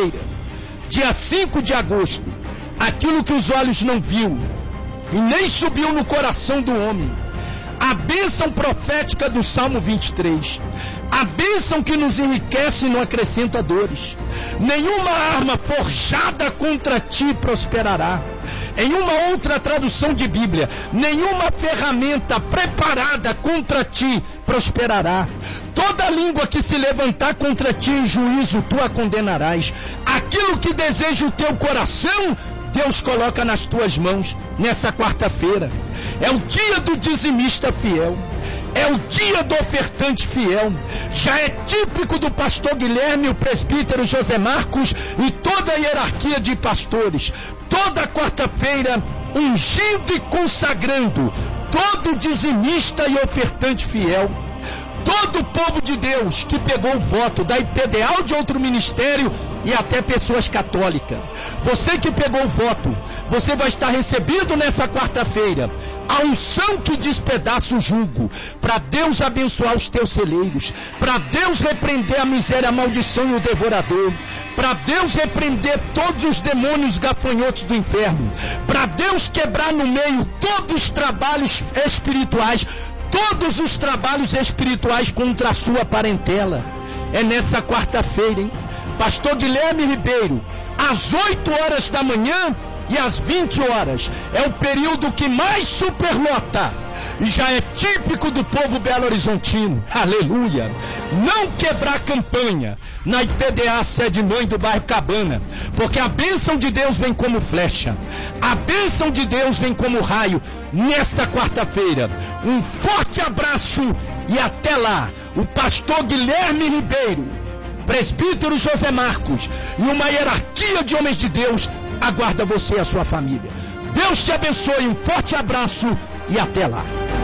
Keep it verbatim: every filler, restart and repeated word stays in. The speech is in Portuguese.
quarta-feira, dia cinco de agosto, aquilo que os olhos não viu e nem subiu no coração do homem, a bênção profética do Salmo vinte e três, a bênção que nos enriquece e não acrescenta dores. Nenhuma arma forjada contra ti prosperará. Em uma outra tradução de Bíblia, nenhuma ferramenta preparada contra ti prosperará. Toda língua que se levantar contra ti em juízo, tu a condenarás. Aquilo que deseja o teu coração, Deus coloca nas tuas mãos nessa quarta-feira. É o dia do dizimista fiel. É o dia do ofertante fiel. Já é típico do pastor Guilherme, o presbítero José Marcos e toda a hierarquia de pastores. Toda quarta-feira, ungindo e consagrando todo dizimista e ofertante fiel. Todo o povo de Deus que pegou o voto da I P D A ou de outro ministério e até pessoas católicas. Você que pegou o voto, você vai estar recebido nessa quarta-feira a unção que despedaça o jugo, para Deus abençoar os teus celeiros, para Deus repreender a miséria, a maldição e o devorador, para Deus repreender todos os demônios gafanhotos do inferno, para Deus quebrar no meio todos os trabalhos espirituais, todos os trabalhos espirituais contra a sua parentela. É nessa quarta-feira, hein? Pastor Guilherme Ribeiro, às oito horas da manhã e às vinte horas, é o período que mais superlota, e já é típico do povo belo-horizontino. Aleluia! Não quebrar campanha na I P D A Sede Mãe do bairro Cabana, porque a bênção de Deus vem como flecha, a bênção de Deus vem como raio nesta quarta-feira. Um forte abraço e até lá. O pastor Guilherme Ribeiro, presbítero José Marcos e uma hierarquia de homens de Deus aguarda você e a sua família. Deus te abençoe, um forte abraço e até lá.